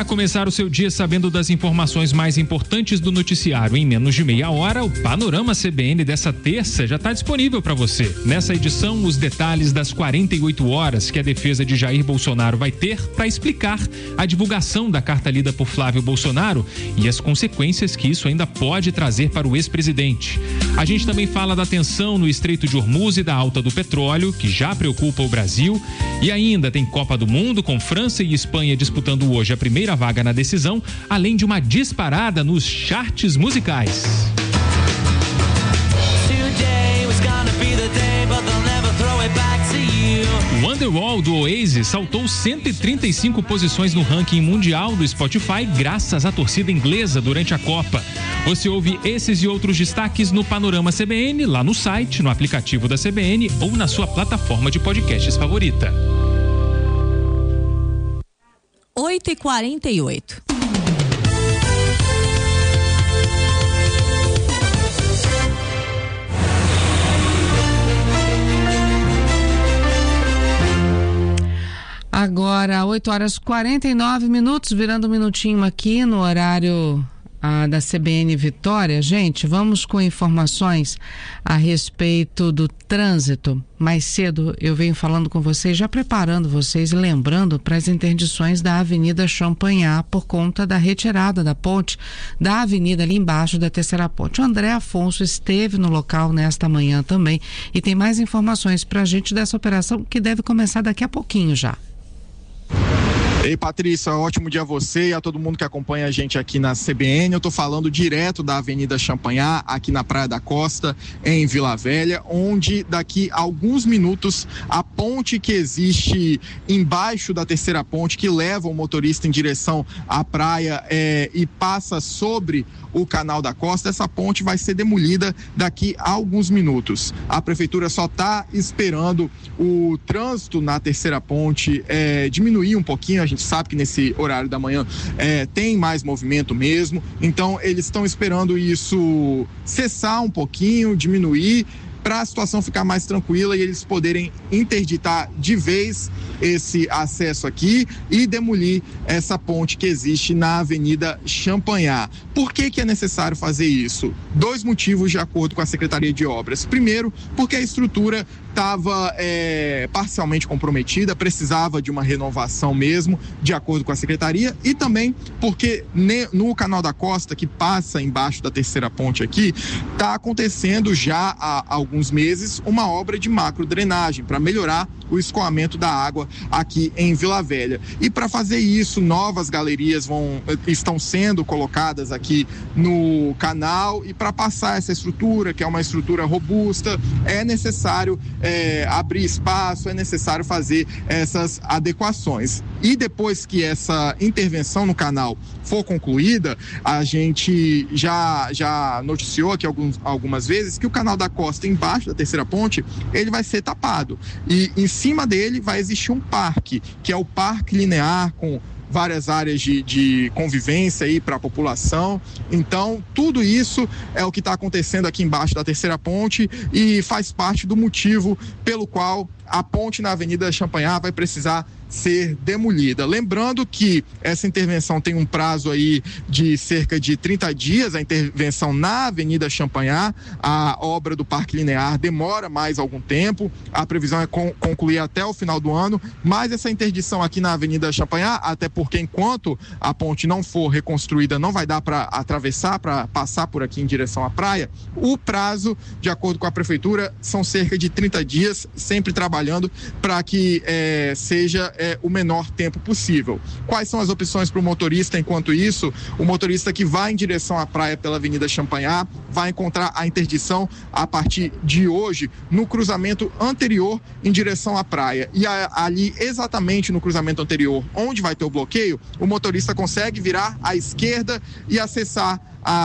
Para começar o seu dia sabendo das informações mais importantes do noticiário em menos de meia hora, o Panorama CBN dessa terça já está disponível para você. Nessa edição, os detalhes das 48 horas que a defesa de Jair Bolsonaro vai ter para explicar a divulgação da carta lida por Flávio Bolsonaro e as consequências que isso ainda pode trazer para o ex-presidente. A gente também fala da tensão no Estreito de Hormuz e da alta do petróleo, que já preocupa o Brasil. E ainda tem Copa do Mundo, com França e Espanha disputando hoje a primeira vaga na decisão, além de uma disparada nos charts musicais. O Wonderwall do Oasis saltou 135 posições no ranking mundial do Spotify graças à torcida inglesa durante a Copa. Você ouve esses e outros destaques no Panorama CBN, lá no site, no aplicativo da CBN ou na sua plataforma de podcasts favorita. 8h48. Agora, 8h49, virando um minutinho aqui no horário da CBN Vitória. Gente, vamos com informações a respeito do trânsito. Mais cedo eu venho falando com vocês, já preparando vocês e lembrando para as interdições da Avenida Champanhar por conta da retirada da ponte da avenida ali embaixo da terceira ponte. O André Afonso esteve no local nesta manhã também e tem mais informações para a gente dessa operação que deve começar daqui a pouquinho já. Ei, Patrícia, ótimo dia a você e a todo mundo que acompanha a gente aqui na CBN. Eu tô falando direto da Avenida Champanhar, aqui na Praia da Costa, em Vila Velha, onde daqui a alguns minutos a ponte que existe embaixo da terceira ponte, que leva o motorista em direção à praia e passa sobre o Canal da Costa, essa ponte vai ser demolida daqui a alguns minutos. A prefeitura só está esperando o trânsito na terceira ponte diminuir um pouquinho. A gente sabe que nesse horário da manhã tem mais movimento mesmo, então eles estão esperando isso cessar um pouquinho, diminuir, para a situação ficar mais tranquila e eles poderem interditar de vez esse acesso aqui e demolir essa ponte que existe na Avenida Champanhar. Por que é necessário fazer isso? 2 motivos de acordo com a Secretaria de Obras. Primeiro, porque a estrutura estava parcialmente comprometida, precisava de uma renovação mesmo, de acordo com a Secretaria, e também porque no Canal da Costa, que passa embaixo da terceira ponte aqui, está acontecendo já há alguns meses uma obra de macro-drenagem para melhorar o escoamento da água aqui em Vila Velha. E para fazer isso, novas galerias estão sendo colocadas aqui no canal, e para passar essa estrutura, que é uma estrutura robusta, é necessário abrir espaço, é necessário fazer essas adequações. E depois que essa intervenção no canal for concluída, a gente já noticiou aqui algumas vezes que o Canal da Costa, embaixo da terceira ponte, ele vai ser tapado. E em cima dele vai existir um parque, que é o Parque Linear, com várias áreas de convivência aí para a população. Então, tudo isso é o que está acontecendo aqui embaixo da terceira ponte e faz parte do motivo pelo qual a ponte na Avenida Champanhar vai precisar ser demolida. Lembrando que essa intervenção tem um prazo aí de cerca de 30 dias, a intervenção na Avenida Champanhar. A obra do Parque Linear demora mais algum tempo, a previsão é concluir até o final do ano, mas essa interdição aqui na Avenida Champanhar, até porque enquanto a ponte não for reconstruída, não vai dar para atravessar, para passar por aqui em direção à praia. O prazo, de acordo com a prefeitura, são cerca de 30 dias, sempre trabalhando para que seja o menor tempo possível. Quais são as opções para o motorista enquanto isso? O motorista que vai em direção à praia pela Avenida Champanhar vai encontrar a interdição a partir de hoje no cruzamento anterior em direção à praia. E ali, exatamente no cruzamento anterior, onde vai ter o bloqueio, o motorista consegue virar à esquerda e acessar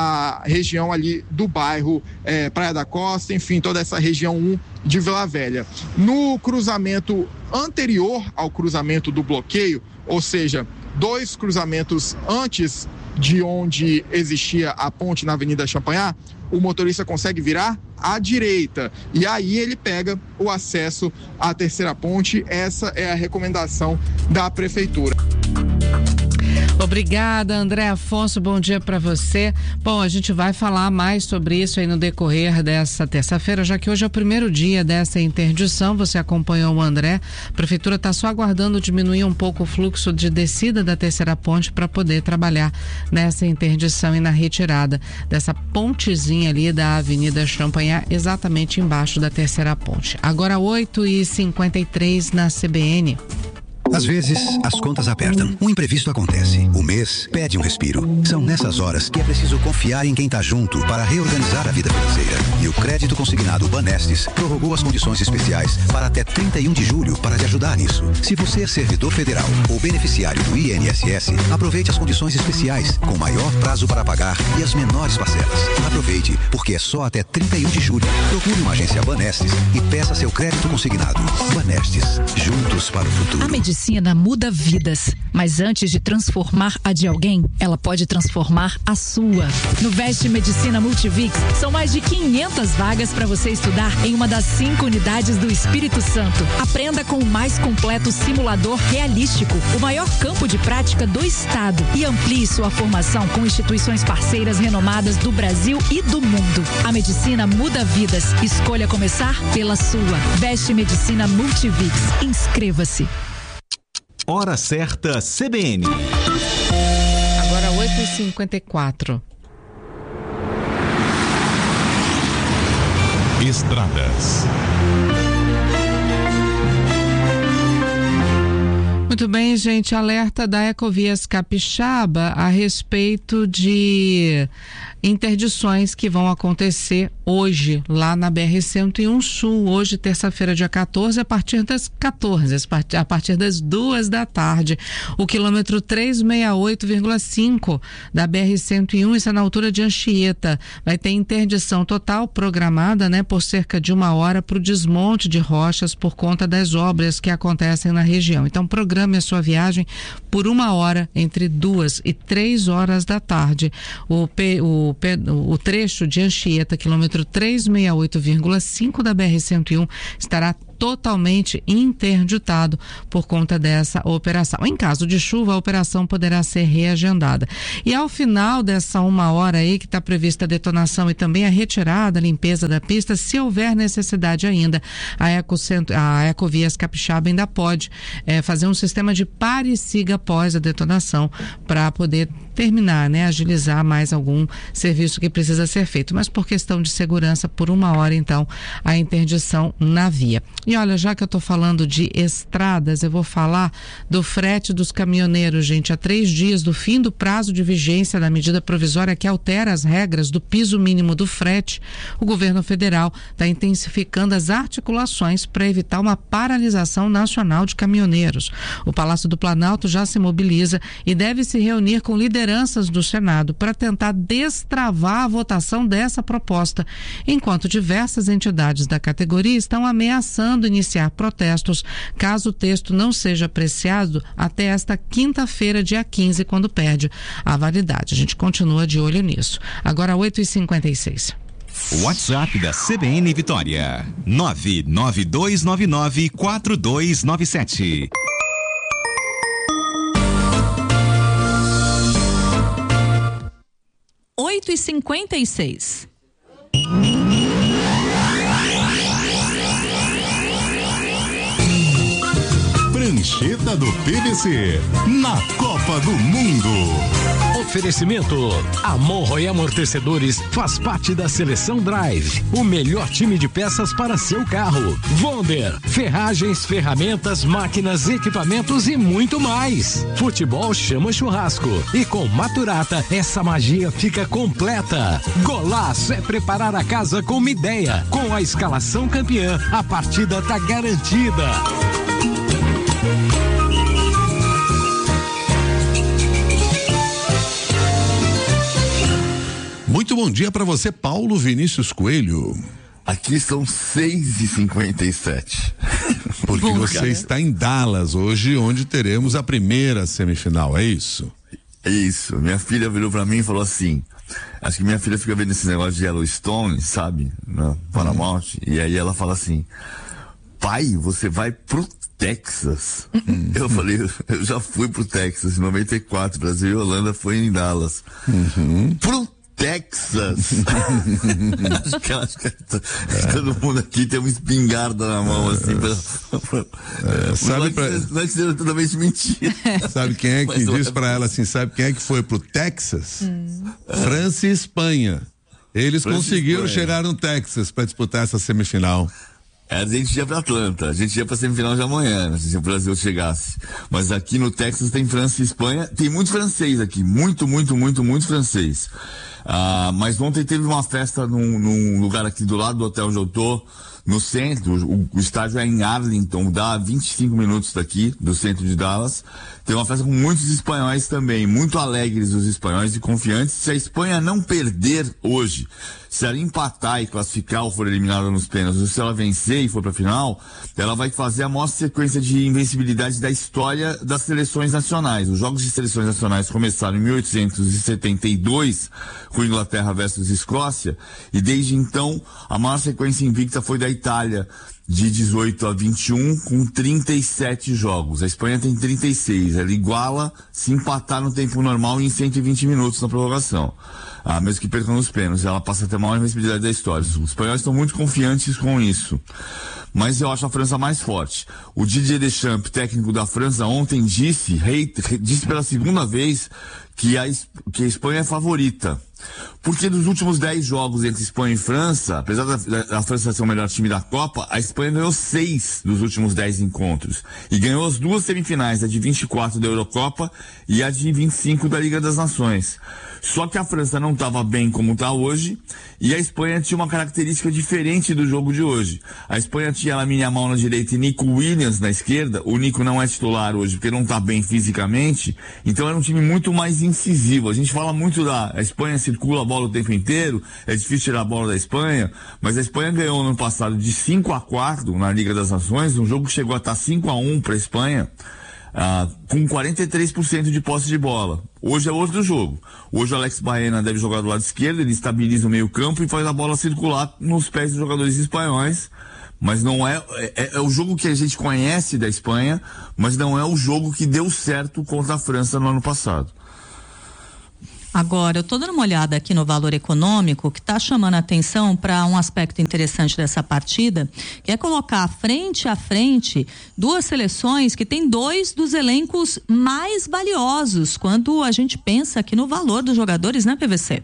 a região ali do bairro Praia da Costa, enfim, toda essa região 1 de Vila Velha. No cruzamento anterior ao cruzamento do bloqueio, ou seja, 2 cruzamentos antes de onde existia a ponte na Avenida Champanhar, o motorista consegue virar à direita e aí ele pega o acesso à terceira ponte. Essa é a recomendação da prefeitura. Obrigada, André Afonso, bom dia para você. Bom, a gente vai falar mais sobre isso aí no decorrer dessa terça-feira, já que hoje é o primeiro dia dessa interdição. Você acompanhou o André. A prefeitura está só aguardando diminuir um pouco o fluxo de descida da terceira ponte para poder trabalhar nessa interdição e na retirada dessa pontezinha ali da Avenida Champanhar, exatamente embaixo da terceira ponte. Agora 8h53 na CBN. Às vezes, as contas apertam. Um imprevisto acontece. O mês pede um respiro. São nessas horas que é preciso confiar em quem está junto para reorganizar a vida financeira. E o crédito consignado Banestes prorrogou as condições especiais para até 31 de julho para te ajudar nisso. Se você é servidor federal ou beneficiário do INSS, aproveite as condições especiais, com maior prazo para pagar e as menores parcelas. Aproveite, porque é só até 31 de julho. Procure uma agência Banestes e peça seu crédito consignado. Banestes, juntos para o futuro. A medicina muda vidas, mas antes de transformar a de alguém, ela pode transformar a sua. No Veste Medicina Multivix, são mais de 500 vagas para você estudar em uma das 5 unidades do Espírito Santo. Aprenda com o mais completo simulador realístico, o maior campo de prática do estado, e amplie sua formação com instituições parceiras renomadas do Brasil e do mundo. A medicina muda vidas. Escolha começar pela sua. Veste Medicina Multivix. Inscreva-se. Hora certa CBN. Agora 8h54. Estradas. Muito bem, gente, alerta da Ecovias Capixaba a respeito de interdições que vão acontecer hoje lá na BR-101 Sul, hoje terça-feira, dia 14, a partir das 2 da tarde. O quilômetro 368,5 da BR-101, isso é na altura de Anchieta. Vai ter interdição total programada, por cerca de 1 hora para o desmonte de rochas por conta das obras que acontecem na região. Então, programe a sua viagem por 1 hora entre 2 e 3 horas da tarde. O trecho de Anchieta, quilômetro 368,5 da BR-101, estará totalmente interditado por conta dessa operação. Em caso de chuva, a operação poderá ser reagendada. E ao final dessa 1 hora aí, que está prevista a detonação e também a retirada, a limpeza da pista, se houver necessidade ainda, a Ecovias Capixaba ainda pode fazer um sistema de pare e siga após a detonação para poder terminar, agilizar mais algum serviço que precisa ser feito. Mas por questão de segurança, por 1 hora, então, a interdição na via. E olha, já que eu estou falando de estradas, eu vou falar do frete dos caminhoneiros, gente. Há 3 dias do fim do prazo de vigência da medida provisória que altera as regras do piso mínimo do frete, o governo federal está intensificando as articulações para evitar uma paralisação nacional de caminhoneiros. O Palácio do Planalto já se mobiliza e deve se reunir com lideranças do Senado para tentar destravar a votação dessa proposta, enquanto diversas entidades da categoria estão ameaçando iniciar protestos caso o texto não seja apreciado até esta quinta-feira, dia 15, quando perde a validade. A gente continua de olho nisso. Agora 8h56. WhatsApp da CBN Vitória 992994297. Oito e 56. Prancheta do PVC na Copa do Mundo. Oferecimento: Amorro e Amortecedores faz parte da Seleção Drive, o melhor time de peças para seu carro. Wonder, ferragens, ferramentas, máquinas, equipamentos e muito mais. Futebol chama churrasco e com Maturata essa magia fica completa. Golaço é preparar a casa com uma ideia. Com a escalação campeã, a partida tá garantida. Muito bom dia para você, Paulo Vinícius Coelho. Aqui são 6h57. Porque você está em Dallas hoje, onde teremos a primeira semifinal, é isso? É isso. Minha filha virou pra mim e falou assim, acho que minha filha fica vendo esse negócio de Yellowstone, sabe? Na Paramount. E aí ela fala assim, pai, você vai pro Texas. Eu falei, eu já fui pro Texas em 94, Brasil e Holanda foi em Dallas. Pro Texas. acho que todo mundo aqui tem uma espingarda na mão, assim. Não é que seja totalmente mentira. Sabe quem é que diz pra ela assim, sabe quem é que foi pro Texas? França e Espanha. Eles conseguiram chegar no Texas para disputar essa semifinal. A gente ia pra Atlanta, a gente ia pra semifinal de amanhã, né, se o Brasil chegasse. Mas aqui no Texas tem França e Espanha, tem muito francês aqui, muito francês. Mas ontem teve uma festa num lugar aqui do lado do hotel onde eu tô, no centro, o estádio é em Arlington, dá 25 minutos daqui, do centro de Dallas. Tem uma festa com muitos espanhóis também, muito alegres os espanhóis e confiantes. Se a Espanha não perder hoje, se ela empatar e classificar ou for eliminada nos pênaltis, ou se ela vencer e for pra final, ela vai fazer a maior sequência de invencibilidade da história das seleções nacionais. Os jogos de seleções nacionais começaram em 1872, com Inglaterra versus Escócia, e desde então a maior sequência invicta foi da Itália, de 18 a 21, com 37 jogos. A Espanha tem 36. Ela iguala se empatar no tempo normal em 120 minutos na prorrogação. Mesmo que percam nos pênaltis. Ela passa a ter a maior invencibilidade da história. Os espanhóis estão muito confiantes com isso. Mas eu acho a França mais forte. O Didier Deschamps, técnico da França, ontem disse pela segunda vez que a Espanha é favorita. Porque nos últimos 10 jogos entre Espanha e França, apesar da França ser o melhor time da Copa, a Espanha ganhou 6 dos últimos 10 encontros. E ganhou as 2 semifinais, a de 24 da Eurocopa e a de 25 da Liga das Nações. Só que a França não estava bem como está hoje, e a Espanha tinha uma característica diferente do jogo de hoje. A Espanha tinha Lamine Yamal na direita e Nico Williams na esquerda. O Nico não é titular hoje porque não está bem fisicamente, então era um time muito mais incisivo. A gente fala muito a Espanha circula a bola o tempo inteiro, é difícil tirar a bola da Espanha, mas a Espanha ganhou no ano passado de 5-4 na Liga das Nações, um jogo que chegou a estar 5-1 para a Espanha, com 43% de posse de bola. Hoje é outro jogo. Hoje o Alex Baena deve jogar do lado esquerdo, ele estabiliza o meio campo e faz a bola circular nos pés dos jogadores espanhóis. Mas não é o jogo que a gente conhece da Espanha, mas não é o jogo que deu certo contra a França no ano passado. Agora, eu estou dando uma olhada aqui no valor econômico, que está chamando a atenção para um aspecto interessante dessa partida, que é colocar frente a frente 2 seleções que têm 2 dos elencos mais valiosos, quando a gente pensa aqui no valor dos jogadores, né, PVC?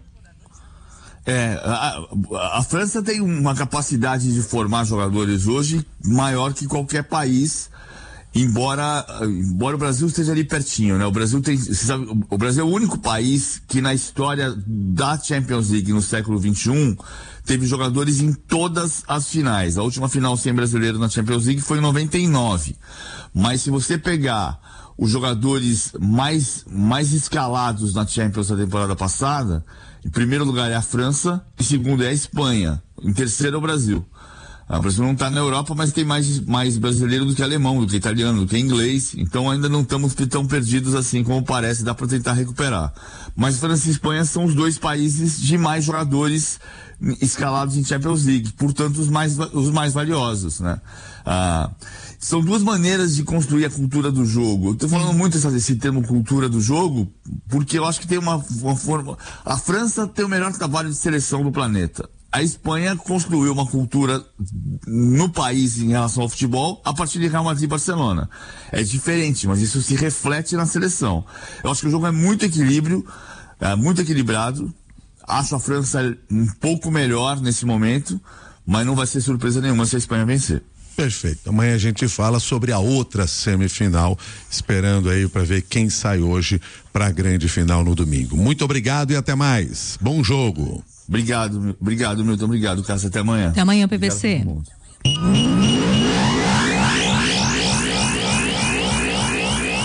A França tem uma capacidade de formar jogadores hoje maior que qualquer país, embora o Brasil esteja ali pertinho, né? O Brasil o Brasil é o único país que na história da Champions League no século XXI teve jogadores em todas as finais. A última final sem brasileiro na Champions League foi em 99. Mas se você pegar os jogadores mais escalados na Champions da temporada passada, em primeiro lugar é a França, em segundo é a Espanha, em terceiro é o Brasil. O Brasil não está na Europa, mas tem mais brasileiro do que alemão, do que italiano, do que inglês. Então ainda não estamos tão perdidos assim como parece, dá para tentar recuperar. Mas França e Espanha são os 2 países de mais jogadores escalados em Champions League, portanto os mais valiosos, né? São 2 maneiras de construir a cultura do jogo. Eu estou falando muito esse termo cultura do jogo, porque eu acho que tem uma forma. A França tem o melhor trabalho de seleção do planeta. A Espanha construiu uma cultura no país em relação ao futebol a partir de Real Madrid e Barcelona. É diferente, mas isso se reflete na seleção. Eu acho que o jogo é muito equilibrado. Acho a França um pouco melhor nesse momento, mas não vai ser surpresa nenhuma se a Espanha vencer. Perfeito. Amanhã a gente fala sobre a outra semifinal, esperando aí para ver quem sai hoje para a grande final no domingo. Muito obrigado e até mais. Bom jogo. Obrigado, Milton. Obrigado, Cássio. Até amanhã. Até amanhã, PVC.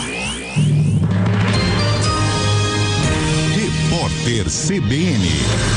Repórter CBN.